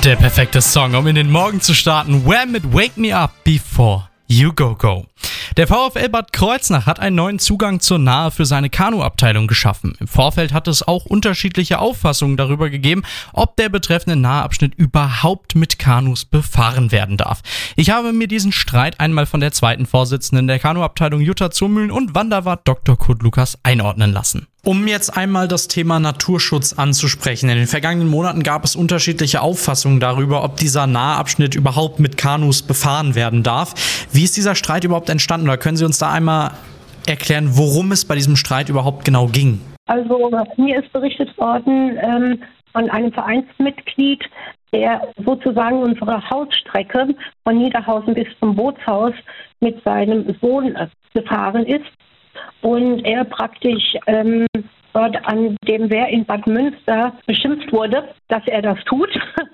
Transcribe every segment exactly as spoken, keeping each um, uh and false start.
Der perfekte Song, um in den Morgen zu starten. Wham! Mit Wake Me Up Before You Go Go. Der VfL Bad Kreuznach hat einen neuen Zugang zur Nahe für seine Kanuabteilung geschaffen. Im Vorfeld hat es auch unterschiedliche Auffassungen darüber gegeben, ob der betreffende Naheabschnitt überhaupt mit Kanus befahren werden darf. Ich habe mir diesen Streit einmal von der zweiten Vorsitzenden der Kanuabteilung Jutta Zumühlen und Wanderwart Doktor Kurt Lukas einordnen lassen. Um jetzt einmal das Thema Naturschutz anzusprechen. In den vergangenen Monaten gab es unterschiedliche Auffassungen darüber, ob dieser Naheabschnitt überhaupt mit Kanus befahren werden darf. Wie ist dieser Streit überhaupt entstanden? Oder können Sie uns da einmal erklären, worum es bei diesem Streit überhaupt genau ging? Also mir ist berichtet worden ähm, von einem Vereinsmitglied, der sozusagen unsere Hausstrecke von Niederhausen bis zum Bootshaus mit seinem Sohn gefahren ist. Und er praktisch ähm, dort an dem Wehr in Bad Münster beschimpft wurde, dass er das tut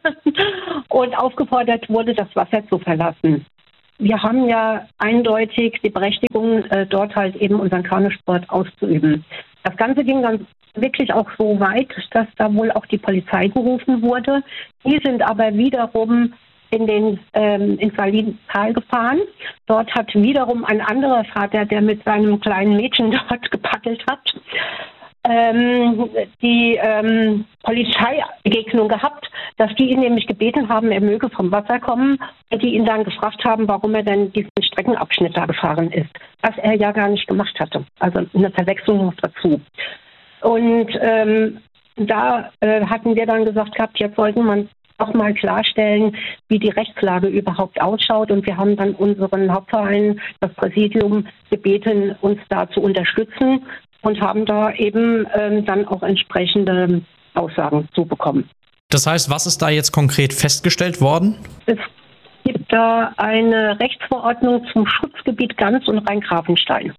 und aufgefordert wurde, das Wasser zu verlassen. Wir haben ja eindeutig die Berechtigung, äh, dort halt eben unseren Kanusport auszuüben. Das Ganze ging dann wirklich auch so weit, dass da wohl auch die Polizei gerufen wurde. Die sind aber wiederum in den ähm, ins Salintal gefahren. Dort hat wiederum ein anderer Vater, der mit seinem kleinen Mädchen dort gepaddelt hat, ähm, die ähm, Polizeibegegnung gehabt, dass die ihn nämlich gebeten haben, er möge vom Wasser kommen und die ihn dann gefragt haben, warum er denn diesen Streckenabschnitt da gefahren ist, was er ja gar nicht gemacht hatte. Also eine Verwechslung noch dazu. Und ähm, da äh, hatten wir dann gesagt gehabt, jetzt sollten man auch mal klarstellen, wie die Rechtslage überhaupt ausschaut. Und wir haben dann unseren Hauptverein, das Präsidium, gebeten, uns da zu unterstützen und haben da eben ähm, dann auch entsprechende Aussagen zu bekommen. Das heißt, was ist da jetzt konkret festgestellt worden? Es gibt da eine Rechtsverordnung zum Schutzgebiet Gans und Rheingrafenstein.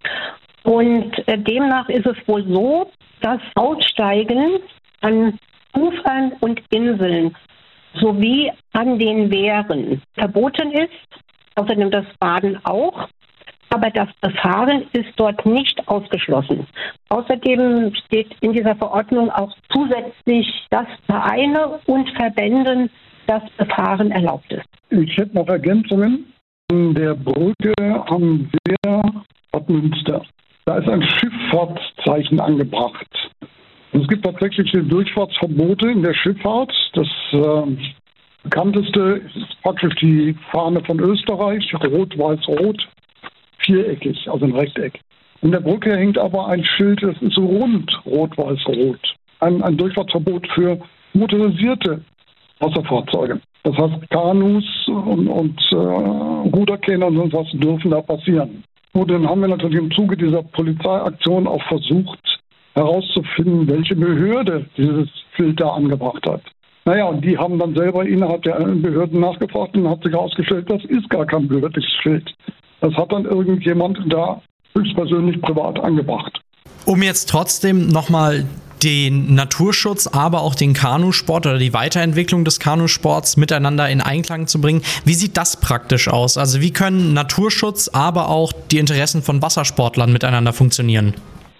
Und äh, demnach ist es wohl so, dass Aussteigen an Ufern und Inseln sowie an den Wehren verboten ist, außerdem das Baden auch, aber das Befahren ist dort nicht ausgeschlossen. Außerdem steht in dieser Verordnung auch zusätzlich, dass Vereine und Verbänden das Befahren erlaubt ist. Ich hätte noch Ergänzungen. An der Brücke am Wehr Bad Münster. Da ist ein Schifffahrtszeichen angebracht. Es gibt tatsächlich Durchfahrtsverbote in der Schifffahrt. Das äh, bekannteste ist praktisch die Fahne von Österreich, rot-weiß-rot, viereckig, also ein Rechteck. In der Brücke hängt aber ein Schild, das ist rund, rot-weiß-rot. Ein, ein Durchfahrtsverbot für motorisierte Wasserfahrzeuge. Das heißt, Kanus und, und äh, Ruderkähne und sonst was dürfen da passieren. Und dann haben wir natürlich im Zuge dieser Polizeiaktion auch versucht, herauszufinden, welche Behörde dieses Schild da angebracht hat. Naja, und die haben dann selber innerhalb der Behörden nachgefragt und hat sich herausgestellt, das ist gar kein behördliches Schild. Das hat dann irgendjemand da höchstpersönlich privat angebracht. Um jetzt trotzdem nochmal den Naturschutz, aber auch den Kanusport oder die Weiterentwicklung des Kanusports miteinander in Einklang zu bringen, wie sieht das praktisch aus? Also wie können Naturschutz, aber auch die Interessen von Wassersportlern miteinander funktionieren?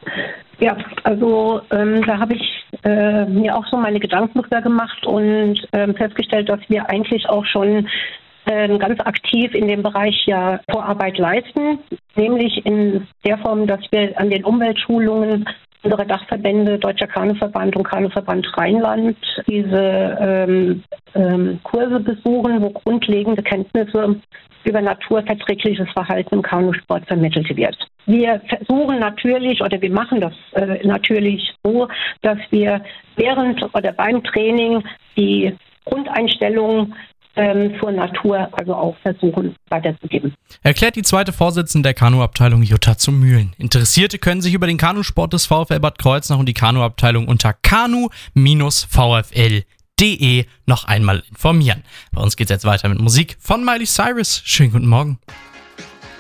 Ja, also ähm, da habe ich äh, mir auch so meine Gedanken drüber gemacht und ähm, festgestellt, dass wir eigentlich auch schon ähm, ganz aktiv in dem Bereich ja Vorarbeit leisten, nämlich in der Form, dass wir an den Umweltschulungen unsere Dachverbände, Deutscher Kanuverband und Kanuverband Rheinland, diese ähm, ähm, Kurse besuchen, wo grundlegende Kenntnisse über naturverträgliches Verhalten im Kanusport vermittelt wird. Wir versuchen natürlich, oder wir machen das äh, natürlich so, dass wir während oder beim Training die Grundeinstellung ähm, zur Natur also auch versuchen weiterzugeben. Erklärt die zweite Vorsitzende der Kanuabteilung Jutta Zumühlen. Interessierte können sich über den Kanusport des VfL Bad Kreuznach und die Kanuabteilung unter kanu Bindestrich v f l punkt de noch einmal informieren. Bei uns geht's jetzt weiter mit Musik von Miley Cyrus. Schönen guten Morgen.